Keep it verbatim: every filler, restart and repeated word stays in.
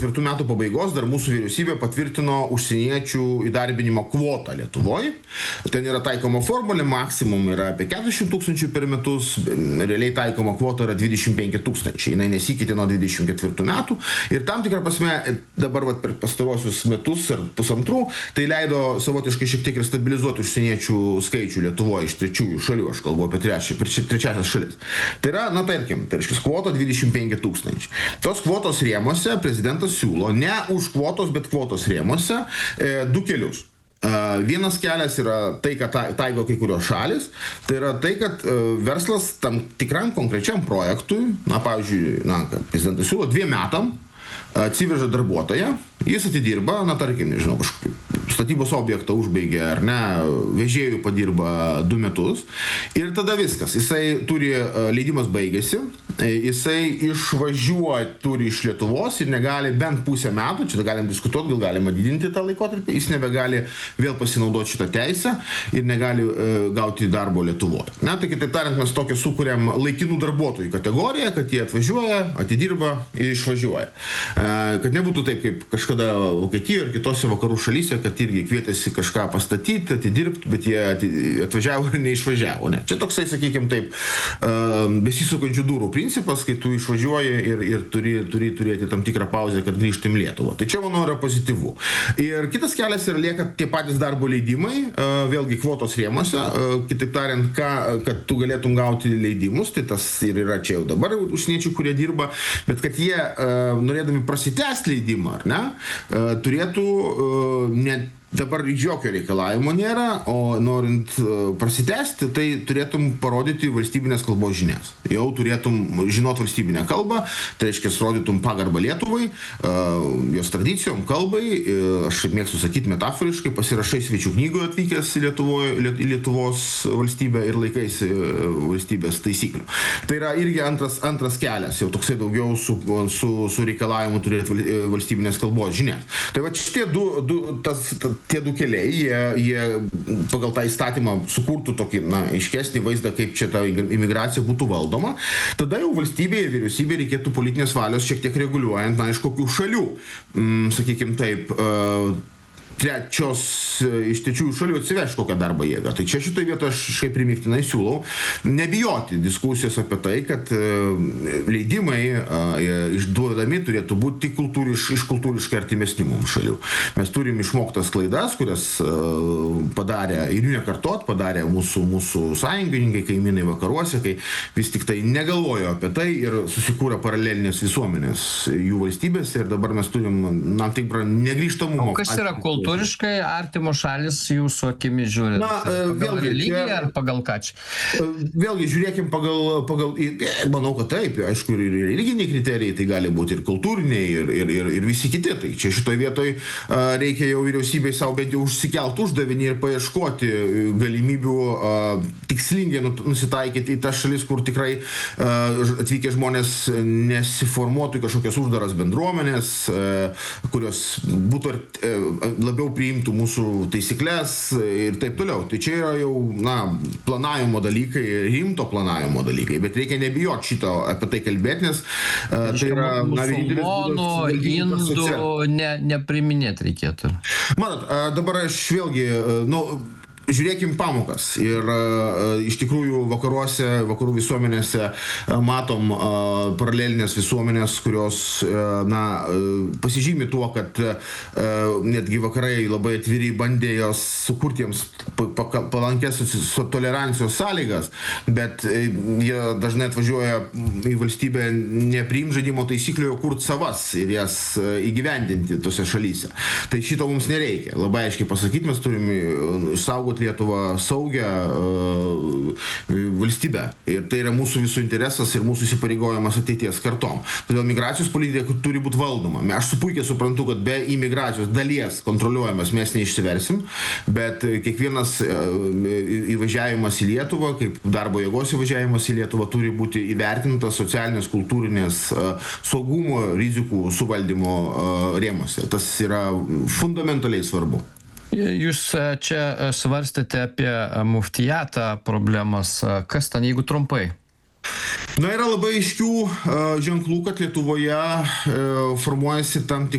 ketvirtų metų pabaigos dar mūsų vyriausybė patvirtino užsieniečių įdarbinimo kvotą Lietuvoje. Ten yra taikoma formulė, maksimum yra apie keturiasdešimt tūkstančių per metus, realiai taikoma kvota yra dvidešimt penki tūkstančiai, jinai nesikeitė nuo dvidešimt ketvirtų metų ir tam tikrą prasme dabar vat, per pastaruosius metus ar pusantrų tai leido savotiškai šiek tiek ir stabilizuoti užsieniečių skaičių Lietuvoje iš trečiųjų šalių, aš kalbu apie trečią, trečiasias šalis. Tai yra, na tarkim, tai reiškia kvota dvidešimt penki tūkstančiai. Tos kvotos rėmose prezidentas siūlo ne už kvotos, bet kvotos rėmose e, du kelius. E, vienas kelias yra tai, kad taiko kai kurios šalis, tai yra tai, kad e, verslas tam tikram konkrečiam projektui, na, pavyzdžiui, na, prezidentas siūlo dviem metam atsiveža darbuotoją, jis atidirba, na, tarkim, nežinau, kažkokį statybos objektą užbaigė, ar ne, vežėjų padirba du metus ir tada viskas. Jisai turi, leidimas baigėsi, jisai išvažiuoja turi iš Lietuvos ir negali bent pusę metų, čia galim diskutuoti, gal galima didinti tą laikotarpį, jis nebegali vėl pasinaudoti šitą teisę ir negali uh, gauti darbo Lietuvoje. Na, tai kitaip tariant, mes tokią sukuriam laikinų darbuotojų kategoriją, kad jie atvažiuoja, atidirba ir išvažiuoja. Uh, kad nebūtų taip, kaip kažkada Vokietijoje ir kitose vakarų šalyse, kad irgi kvietėsi kažką pastatyti, atidirbti, bet jie atvažiavo ir neišvažiavo. Ne. Čia toksai, sakykime taip, besisukančių durų principas, kai tu išvažiuoji ir, ir turi, turi turėti tam tikrą pauzę, kad grįžtum į Lietuvą. Tai čia, manau, yra pozityvu. Ir kitas kelias yra lieka tie patys darbo leidimai, vėlgi kvotos rėmose, kitaip tariant, ką, kad tu galėtum gauti leidimus, tai tas ir yra čia jau dabar užsieniečių, kurie dirba, bet kad jie, norėdami prasitęsti leidimą, ar ne, turėtų net dabar jokio reikalavimo nėra, o norint prasitęsti, tai turėtum parodyti valstybinės kalbos žinias. Jau turėtum žinot valstybinę kalbą, tai reiškia, rodytum pagarbą Lietuvai, jos tradicijom, kalbai, aš mėgstu sakyti metaforiškai, pasirašai svečių knygoje atvykęs į Lietuvoje, į Lietuvos valstybę ir laikaisi valstybės taisyklių. Tai yra irgi antras, antras kelias, jau toksai daugiau su, su, su reikalavimu turėti valstybinės kalbos žinias. Tai va šitie du, du tas, tas tie du keliai, jie, jie pagal tą įstatymą sukurtų tokį, na, aiškesnį vaizdą, kaip čia ta imigracija būtų valdoma. Tada jau valstybėje ir vyriausybėje reikėtų politinės valios šiek tiek reguliuojant, na, iš kokių šalių, mm, sakykime taip, uh, trečios iš trečiųjų šalių atsiveš kokią darbo jėgą. Tai čia šitoje vietoje aš šiaip primiktinai siūlau nebijoti diskusijos apie tai, kad leidimai išduodami turėtų būti tik kultūriš, iš kultūriškai artimesnių mums šalių. Mes turim išmoktas klaidas, kurias padarė ir jų nekartot, padarė mūsų, mūsų sąjungininkai, kaimynai vakaruose, kai vis tik tai negalvojo apie tai ir susikūrė paralelinės visuomenės jų valstybėse ir dabar mes turim, na, taip, negrįžtamumo. O kas yra kultūra? Kultūriškai artimos šalis jūsų akimis žiūrint? Na, pagal vėlgi, religiją ar pagal ką čia? Vėlgi, žiūrėkim pagal, pagal, manau, kad taip, aišku, ir religiniai kriterijai, tai gali būti ir kultūriniai, ir, ir, ir, ir visi kiti. Tai čia šitoj vietoj reikia jau vyriausybei savo bent jau užsikelt uždavinį ir paieškoti galimybių tikslingai nusitaikyti į tas šalis, kur tikrai atvykę žmonės nesiformuotų į kažkokias uždaras bendruomenės, kurios būtų labiau priimtų mūsų taisyklės ir taip toliau. Tai čia yra jau, na, planavimo dalykai, rimto planavimo dalykai, bet reikia nebijoti šito apie tai kalbėti, nes uh, tai yra... Musulmonų, indų ne, nepriminėti reikėtų. Manot, uh, dabar aš vėlgi, uh, nu, žiūrėkim pamokas ir uh, iš tikrųjų vakaruose, vakarų visuomenėse uh, matom uh, paralelinės visuomenės, kurios uh, na, uh, pasižymi tuo, kad uh, netgi vakarai labai atviri bandė jos sukurti jiems palankės su tolerancijos sąlygas, bet uh, jie dažnai atvažiuoja į valstybę nepriimt žaidimo taisyklių, kurt savas ir jas uh, įgyvendinti tose šalyse. Tai šito mums nereikia. Labai aiškiai pasakyti, mes turime išsaugoti Lietuvą saugią uh, valstybę. Ir tai yra mūsų visų interesas ir mūsų įsipareigojimas ateities kartom. Todėl migracijos politika turi būti valdoma. Aš puikiai suprantu, kad be imigracijos dalies kontroliuojamas mes neišsiversim, bet kiekvienas uh, įvažiavimas į Lietuvą, kaip darbo jėgos įvažiavimas į Lietuvą, turi būti įvertintas socialinės, kultūrinės, uh, saugumo, rizikų suvaldymo uh, rėmuose. Tas yra fundamentaliai svarbu. Jūs čia svarstėte apie muftijatą problemas. Kas ten, jeigu trumpai? na yra labai aiškių ženklų kad lietuvoje formuojasi tam tik